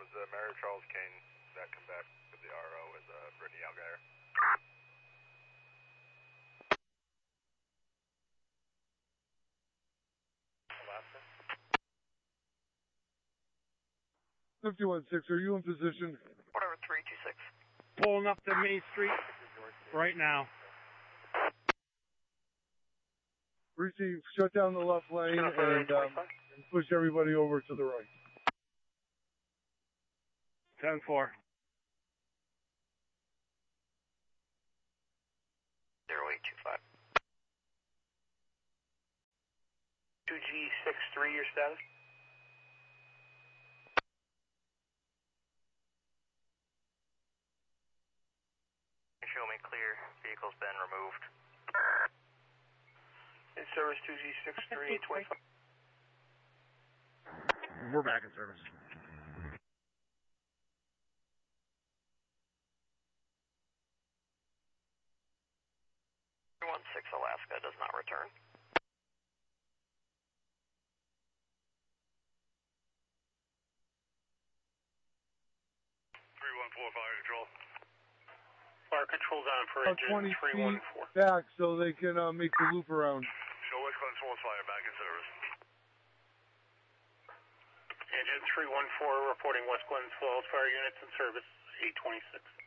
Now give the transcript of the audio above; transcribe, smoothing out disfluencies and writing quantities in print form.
Mary Charles Kane that come back to the RO is Brittany Algeyer. Alaska. 516, are you in position? Whatever, 326. Pulling up to Main Street right now. Receive, shut down the left lane and push everybody over to the right. 10-4. 0825. 2G63, your status? Show me clear. Vehicle's been removed. In service 2G63, 825. We're back in service. 316 Alaska does not return. Fire control. Fire control's on for About engine 20 314. feet back so they can make the loop around. Show West Glen Falls Fire back in service. Engine 314 reporting West Glens Falls Fire units in service 826.